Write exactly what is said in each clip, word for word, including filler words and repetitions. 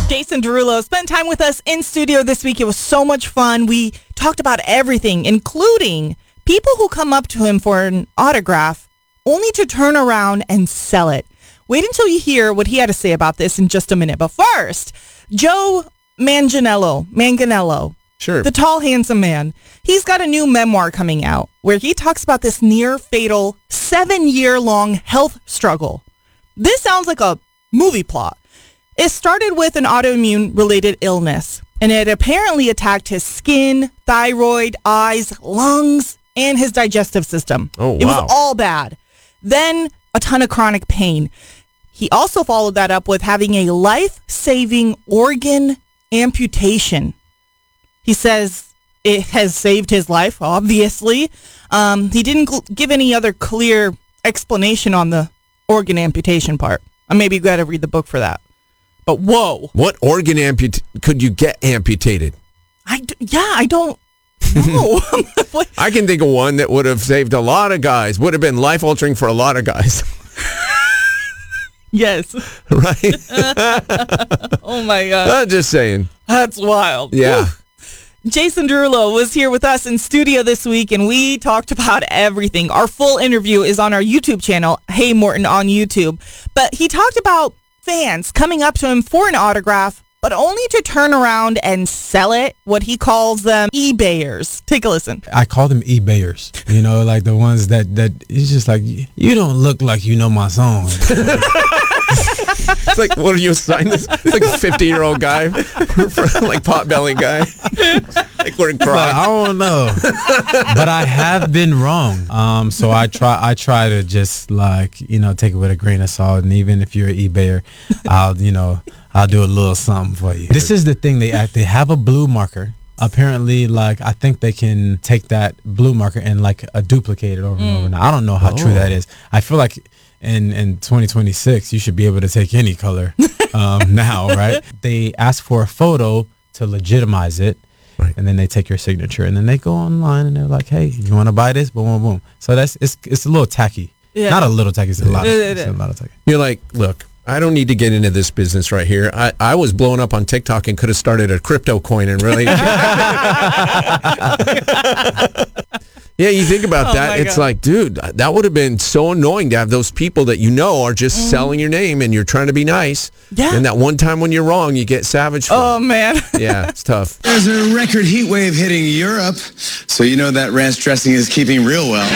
Jason Derulo spent time with us in studio this week. It was so much fun. We talked about everything, including people who come up to him for an autograph only to turn around and sell it. Wait until you hear what he had to say about this in just a minute. But first, Joe Manganiello, Manganiello, sure, the tall, handsome man. He's got a new memoir coming out where he talks about this near-fatal seven-year-long health struggle. This sounds like a movie plot. It started with an autoimmune-related illness, and it apparently attacked his skin, thyroid, eyes, lungs, and his digestive system. Oh, wow. It was all bad. Then a ton of chronic pain. He also followed that up with having a life-saving organ amputation. He says it has saved his life, obviously. Um, he didn't gl- give any other clear explanation on the organ amputation part. Uh, maybe you got to read the book for that. But whoa. What organ amput- could you get amputated? I d- yeah, I don't know. What? I can think of one that would have saved a lot of guys, would have been life-altering for a lot of guys. Yes. Right? Oh, my God. I'm just saying. That's wild. Yeah. Whew. Jason Derulo was here with us in studio this week, and we talked about everything. Our full interview is on our YouTube channel, Hey Morton on YouTube. But he talked about fans coming up to him for an autograph, but only to turn around and sell it, what he calls them eBayers. Take a listen. I call them eBayers, you know, like the ones that, that it's just like, you don't look like you know my song. It's like, what are you signing this? It's like a fifty-year-old guy, like Potbelly guy. Like we're in But I don't know, but I have been wrong. Um, so I try, I try to just like, you know, take it with a grain of salt. And even if you're an eBayer, I'll, you know, I'll do a little something for you. This is the thing. They act, they have a blue marker. Apparently, like, I think they can take that blue marker and like uh, duplicate it over and over. Now, I don't know how Oh. true that is. I feel like in, in twenty twenty-six, you should be able to take any color um, now, right? They ask for a photo to legitimize it. Right. And then they take your signature, and then they go online and they're like, "Hey, you want to buy this?" Boom, boom, boom. So that's it's it's a little tacky. Yeah. Not a little tacky. It's a lot. Of, Yeah, yeah, it's yeah. a lot of tacky. You're like, look, I don't need to get into this business right here. I, I was blown up on TikTok and could have started a crypto coin and really. Yeah, you think about Oh that. my It's God. like, dude, that would have been so annoying to have those people that you know are just Mm. selling your name and you're trying to be nice. Yeah. And that one time when you're wrong, you get savage. Oh, man. Yeah, it's tough. There's a record heat wave hitting Europe, so you know that ranch dressing is keeping real well.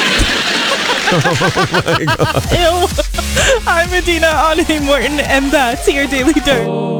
Ew. I'm Medina on Hey Morton, and that's your Daily Dirt.